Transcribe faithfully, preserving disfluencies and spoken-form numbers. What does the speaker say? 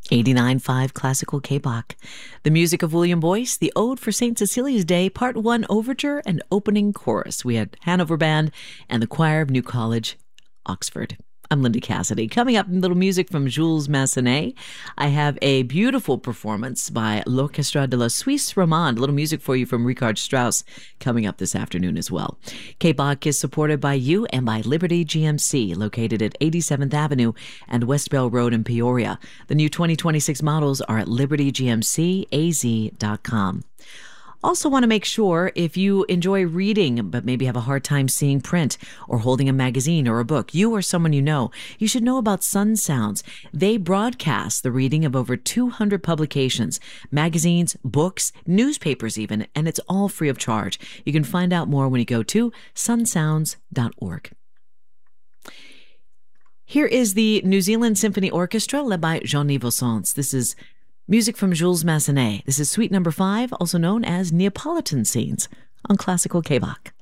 eighty-nine point five Classical K-Bach. The music of William Boyce, the Ode for Saint Cecilia's Day, Part one Overture and Opening Chorus. We had Hanover Band and the Choir of New College, Oxford. I'm Linda Cassidy. Coming up, a little music from Jules Massenet. I have a beautiful performance by L'Orchestre de la Suisse Romande. A little music for you from Richard Strauss coming up this afternoon as well. K-Bach is supported by you and by Liberty G M C, located at eighty-seventh Avenue and West Bell Road in Peoria. The new twenty twenty-six models are at liberty g m c a z dot com. Also want to make sure if you enjoy reading but maybe have a hard time seeing print or holding a magazine or a book, you or someone you know, you should know about Sun Sounds. They broadcast the reading of over two hundred publications, magazines, books, newspapers even, and it's all free of charge. You can find out more when you go to sun sounds dot org. Here is the New Zealand Symphony Orchestra led by Jean-Yves Ossens. This is music from Jules Massenet. This is Suite Number Five, also known as Neapolitan Scenes, on Classical K-Bach.